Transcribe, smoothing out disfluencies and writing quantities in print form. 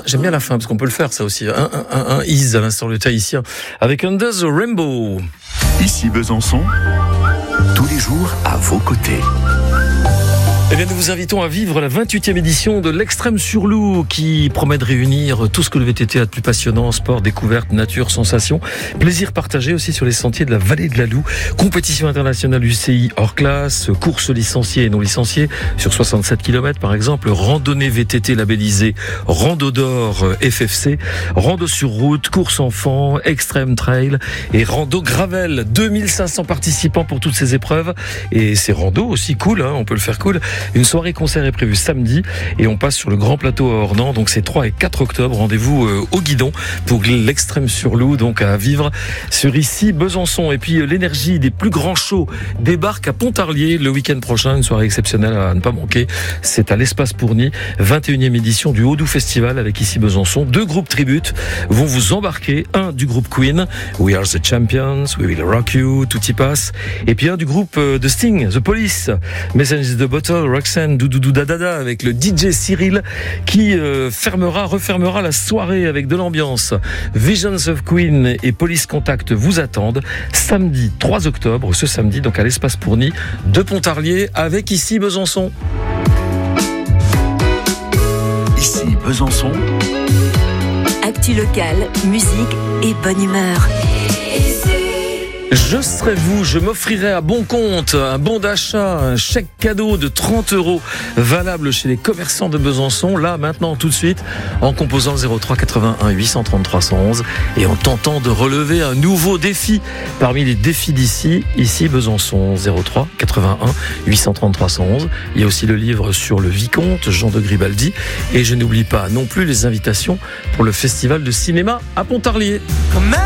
j'aime bien la fin, parce qu'on peut le faire, ça aussi. Un is à l'instant, le tahitien, avec Under the Rainbow. Ici Besançon, tous les jours à vos côtés. Eh bien, nous vous invitons à vivre la 28e édition de l'Extrême sur Loup, qui promet de réunir tout ce que le VTT a de plus passionnant, sport, découverte, nature, sensations, plaisir partagé aussi sur les sentiers de la vallée de la Loue, compétition internationale UCI hors classe, courses licenciées et non licenciées sur 67 km par exemple, randonnée VTT labellisée Rando d'Or FFC, rando sur route, course enfant, extrême trail et rando gravel. 2500 participants pour toutes ces épreuves et ces randos aussi cool, on peut le faire cool. Une soirée concert est prévue samedi et on passe sur le Grand Plateau à Ornans, donc c'est 3 et 4 octobre. Rendez-vous au guidon pour l'Extrême sur Loup, donc à vivre sur ici Besançon. Et puis l'énergie des plus grands shows débarque à Pontarlier le week-end prochain, une soirée exceptionnelle à ne pas manquer. C'est à l'Espace Pourny, 21e édition du Haut-Doubs Festival avec ici Besançon. 2 groupes tributes vont vous embarquer, un du groupe Queen, We Are the Champions, We Will Rock You, tout y passe, et puis un du groupe de Sting, The Police, Message in the Bottle, Roxanne, Doudoudou Dadada, avec le DJ Cyril qui refermera la soirée avec de l'ambiance. Visions of Queen et Police Contact vous attendent samedi 3 octobre, ce samedi donc à l'Espace Pourny de Pontarlier avec ici Besançon. Ici Besançon. Actu locale, musique et bonne humeur. Je serai vous, je m'offrirai à bon compte un bon d'achat, un chèque cadeau de 30 € valable chez les commerçants de Besançon, là, maintenant, tout de suite, en composant 03 81 833 111 et en tentant de relever un nouveau défi parmi les défis d'ici, ici Besançon, 03 81 833 111. Il y a aussi le livre sur le vicomte, Jean de Gribaldi, et je n'oublie pas non plus les invitations pour le festival de cinéma à Pontarlier.